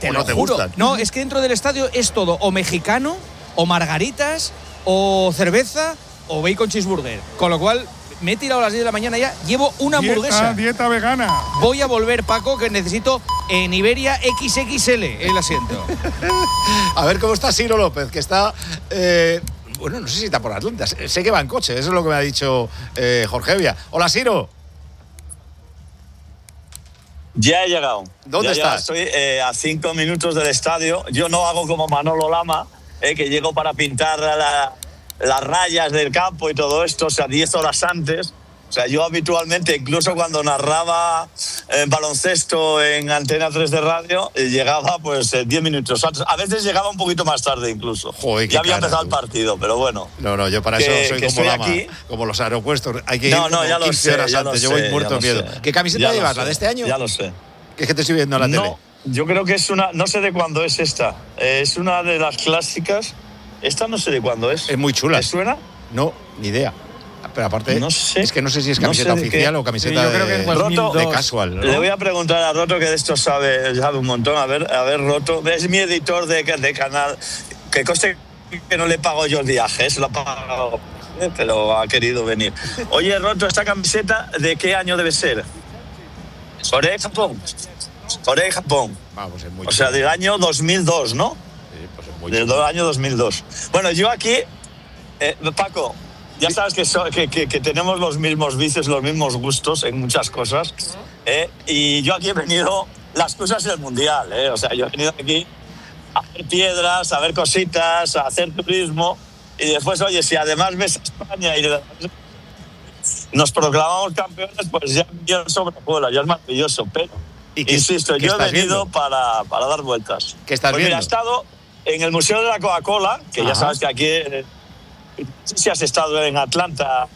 que no te gustan. No, es que dentro del estadio es todo o mexicano, o margaritas, o cerveza, o bacon cheeseburger. Con lo cual, me he tirado a las 10 de la mañana ya, llevo una hamburguesa. Dieta vegana. Voy a volver, Paco, que necesito en Iberia XXL el asiento. A ver cómo está Ciro López, que está… bueno, no sé si está por Atlanta. Sé que va en coche, eso es lo que me ha dicho Jorge Evia. Hola, Ciro. Ya he llegado. ¿Dónde estás? Estoy a 5 minutos del estadio. Yo no hago como Manolo Lama, que llego para pintar las rayas del campo y todo esto, o sea, 10 horas antes. O sea, yo habitualmente, incluso cuando narraba baloncesto en Antena 3 de radio, llegaba pues 10 minutos antes. A veces llegaba un poquito más tarde incluso. Joder, ya había empezado tú. el partido, pero bueno. No, yo para eso soy como Lama, aquí. como los aeropuertos. Hay que ir ya 15 horas antes. Yo voy muerto de miedo. ¿Qué camiseta llevas? ¿La de este año? Ya lo sé. ¿Qué es que te estoy viendo en la tele? Yo creo que es una… No sé de cuándo es esta. Es una de las clásicas. Esta no sé de cuándo es. Es muy chula. ¿Te suena? No, ni idea. Pero aparte, no sé, es que no sé si es camiseta oficial o camiseta yo creo que es de casual, ¿no? Le voy a preguntar a Roto, que de esto sabe un montón. A ver, Roto. Es mi editor de canal. Que coste que no le pago yo el viaje, se lo ha pagado, pero ha querido venir. Oye, Roto, ¿esta camiseta de qué año debe ser? Corea y Japón. Corea y Japón. Vamos, es muy o sea, del año 2002, ¿no? Sí, pues es muy del año 2002. Bueno, yo aquí, Paco, ya sabes que tenemos los mismos vicios, los mismos gustos en muchas cosas. Y yo aquí he venido las cosas del Mundial. O sea, yo he venido aquí a hacer piedras, a ver cositas, a hacer turismo. Y después, oye, si además ves a España y nos proclamamos campeones, pues ya sobrevuela, ya es maravilloso. Pero, insisto, yo he venido para dar vueltas. ¿Qué estás viendo? Mira, he estado en el Museo de la Coca-Cola, que ya sabes que aquí… No sé si has estado en Atlanta.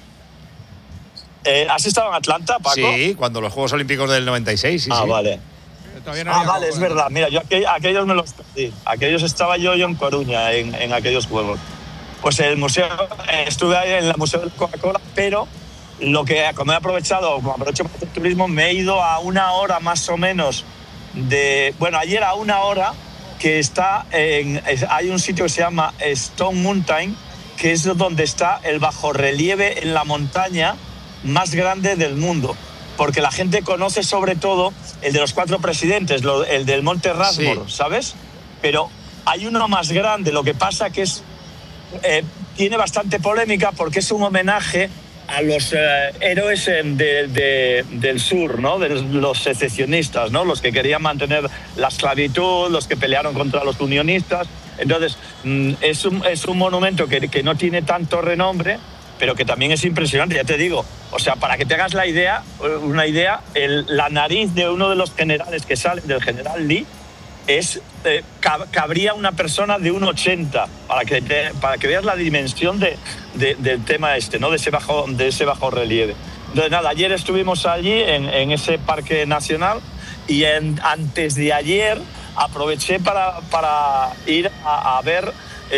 ¿Has estado en Atlanta, Paco? Sí, cuando los Juegos Olímpicos del 96, sí. Vale. Vale, es verdad. Mira, yo aquellos me los perdí. Aquellos estaba yo en Coruña, en aquellos Juegos. Pues el museo, estuve ahí en el Museo de Coca-Cola, pero lo que, como he aprovechado, como aprovecho para hacer turismo, me he ido a una hora más o menos de… Bueno, ayer a una hora, que está hay un sitio que se llama Stone Mountain, que es donde está el bajorrelieve en la montaña más grande del mundo. Porque la gente conoce sobre todo el de los 4 presidentes, el del Monte Rushmore, sí. ¿Sabes? Pero hay uno más grande, lo que pasa que es… tiene bastante polémica porque es un homenaje a los héroes del sur, ¿no? De los secesionistas, ¿no? Los que querían mantener la esclavitud, los que pelearon contra los unionistas. Entonces, es un monumento que no tiene tanto renombre, pero que también es impresionante, ya te digo. O sea, para que te hagas una idea, la nariz de uno de los generales que sale, del general Lee, cabría una persona de 1,80, para que veas la dimensión del tema ¿no? de ese bajo relieve. Entonces, nada, ayer estuvimos allí en ese parque nacional y antes de ayer aproveché para ir a ver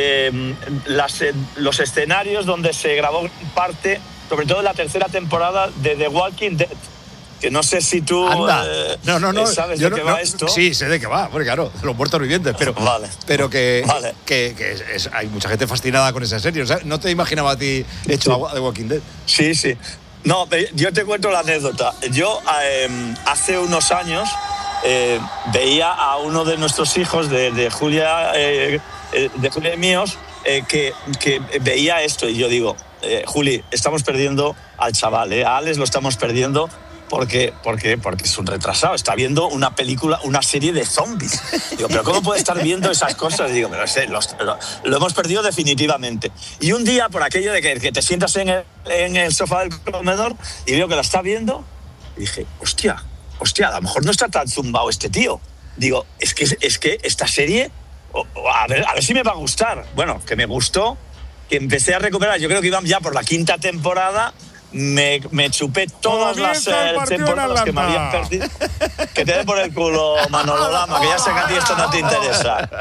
los escenarios donde se grabó parte, sobre todo en la tercera temporada de The Walking Dead. Que no sé si tú sabes de qué va esto. Sí, sé de qué va, porque claro, los muertos vivientes, pero, vale. pero que hay mucha gente fascinada con esa serie. O sea, no te imaginaba a ti hecho The Walking Dead. Sí. No, yo te cuento la anécdota. Yo hace unos años veía a uno de nuestros hijos, de Julia y míos, que veía esto y yo digo, Juli, estamos perdiendo al chaval, a Alex lo estamos perdiendo. Porque es un retrasado, está viendo una película, una serie de zombies. Digo, ¿pero cómo puede estar viendo esas cosas? Digo, pero lo hemos perdido definitivamente. Y un día, por aquello de que te sientas en el sofá del comedor y veo que la está viendo, y dije, hostia, a lo mejor no está tan zumbado este tío. Digo, es que esta serie, a ver si me va a gustar. Bueno, que me gustó, que empecé a recuperar, yo creo que iban ya por la 5ª temporada. Me chupé todas las temporadas que me habían perdido. Que te dé por el culo, Manolo Lama, que ya sé que a ti esto no te interesa.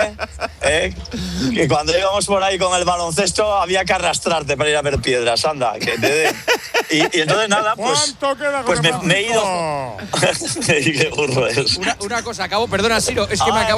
Que cuando íbamos por ahí con el baloncesto había que arrastrarte para ir a ver piedras, anda, que te dé. Y entonces nada, pues me he ido. Qué burro es. Una cosa, perdona, Ciro, es que me acabo